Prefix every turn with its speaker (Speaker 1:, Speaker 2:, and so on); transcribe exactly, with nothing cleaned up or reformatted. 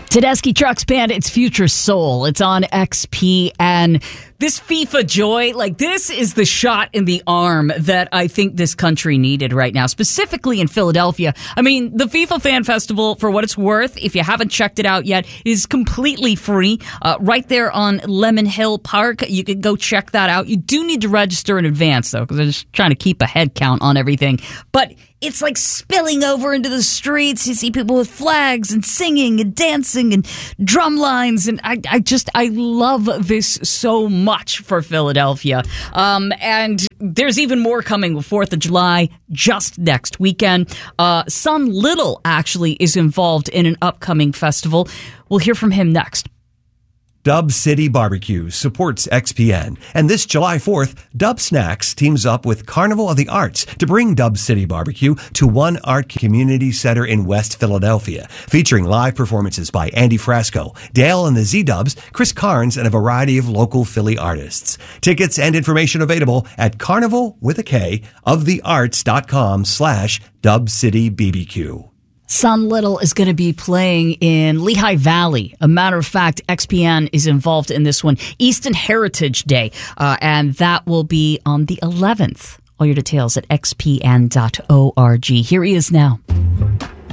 Speaker 1: Tedeschi Trucks Band, it's Future Soul. It's on X P N. This FIFA joy, like this is the shot in the arm that I think this country needed right now, specifically in Philadelphia. I mean, the FIFA Fan Festival, for what it's worth, if you haven't checked it out yet, is completely free. Uh, right there on Lemon Hill Park. You can go check that out. You do need to register in advance, though, because they're just trying to keep a head count on everything. But it's like spilling over into the streets. You see people with flags and singing and dancing and drum lines. And I, I just, I love this so much for Philadelphia. Um, and there's even more coming with fourth of July just next weekend. Uh, Son Little actually is involved in an upcoming festival. We'll hear from him next.
Speaker 2: Dub City Barbecue supports X P N, and this July fourth, Dub Snacks teams up with Carnival of the Arts to bring Dub City Barbecue to One Art Community Center in West Philadelphia, featuring live performances by Andy Frasco, Dale and the Z-Dubs, Chris Carnes, and a variety of local Philly artists. Tickets and information available at carnival with a K of the arts dot com slash Dub City B B Q.
Speaker 1: Son Little is going to be playing in Lehigh Valley. A matter of fact, X P N is involved in this one. Easton Heritage Day, uh, and that will be on the eleventh. All your details at x p n dot org. Here he is now.